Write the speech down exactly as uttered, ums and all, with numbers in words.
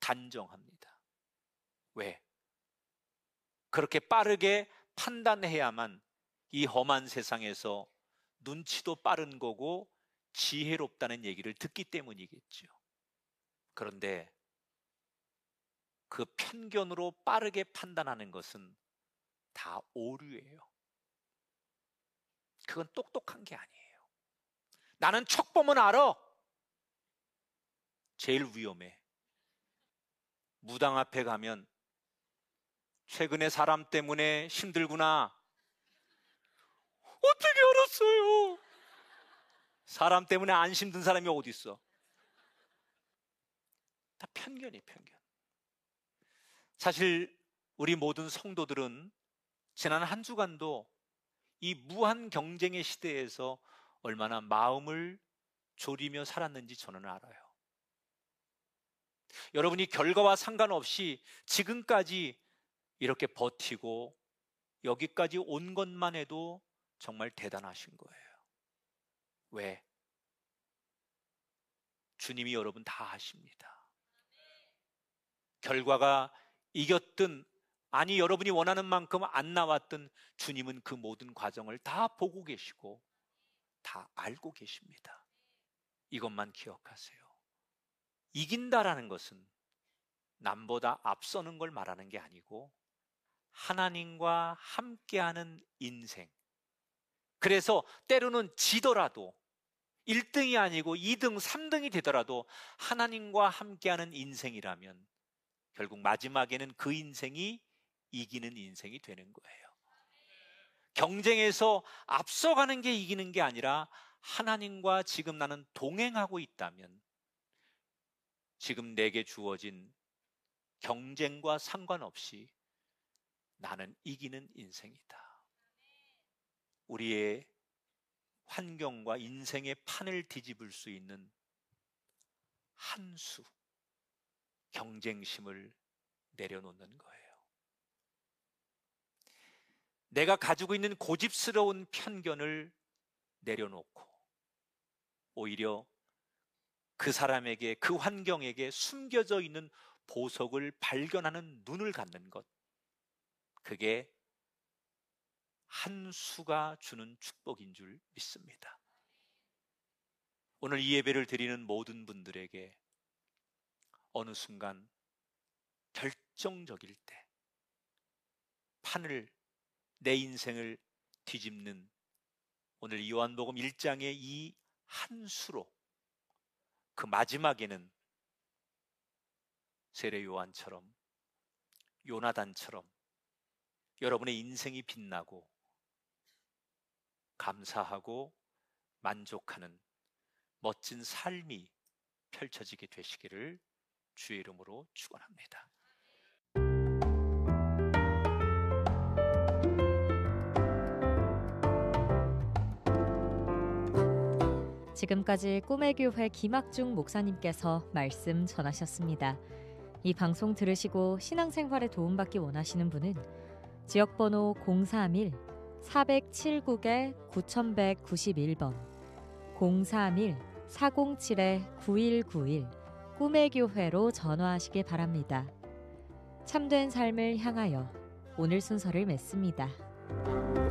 단정합니다. 왜? 그렇게 빠르게 판단해야만 이 험한 세상에서 눈치도 빠른 거고 지혜롭다는 얘기를 듣기 때문이겠죠. 그런데 그 편견으로 빠르게 판단하는 것은 다 오류예요. 그건 똑똑한 게 아니에요. 나는 척 보면 알아. 제일 위험해. 무당 앞에 가면 최근에 사람 때문에 힘들구나. 어떻게 알았어요? 사람 때문에 안 힘든 사람이 어디 있어? 다 편견이 편견. 사실 우리 모든 성도들은 지난 한 주간도 이 무한 경쟁의 시대에서 얼마나 마음을 졸이며 살았는지 저는 알아요. 여러분이 결과와 상관없이 지금까지 이렇게 버티고 여기까지 온 것만 해도 정말 대단하신 거예요. 왜? 주님이 여러분 다 아십니다. 결과가 이겼든 아니 여러분이 원하는 만큼 안 나왔든 주님은 그 모든 과정을 다 보고 계시고 다 알고 계십니다. 이것만 기억하세요. 이긴다라는 것은 남보다 앞서는 걸 말하는 게 아니고 하나님과 함께하는 인생. 그래서 때로는 지더라도 일 등이 아니고 이 등, 삼 등이 되더라도 하나님과 함께하는 인생이라면 결국 마지막에는 그 인생이 이기는 인생이 되는 거예요. 경쟁에서 앞서가는 게 이기는 게 아니라 하나님과 지금 나는 동행하고 있다면 지금 내게 주어진 경쟁과 상관없이 나는 이기는 인생이다. 우리의 환경과 인생의 판을 뒤집을 수 있는 한 수, 경쟁심을 내려놓는 거예요. 내가 가지고 있는 고집스러운 편견을 내려놓고 오히려 그 사람에게, 그 환경에게 숨겨져 있는 보석을 발견하는 눈을 갖는 것, 그게 한 수가 주는 축복인 줄 믿습니다. 오늘 이 예배를 드리는 모든 분들에게 어느 순간 결정적일 때 판을, 내 인생을 뒤집는 오늘 요한복음 일 장의 이 한 수로 그 마지막에는 세례 요한처럼, 요나단처럼 여러분의 인생이 빛나고 감사하고 만족하는 멋진 삶이 펼쳐지게 되시기를 주의 이름으로 축원합니다. 지금까지 꿈의 교회 김학중 목사님께서 말씀 전하셨습니다. 이 방송 들으시고 신앙생활에 도움받기 원하시는 분은 지역번호 공사일 사칠구 구일구일 번 공사일 사공칠 구일구일 꿈의 교회로 전화하시기 바랍니다. 참된 삶을 향하여 오늘 순서를 맺습니다.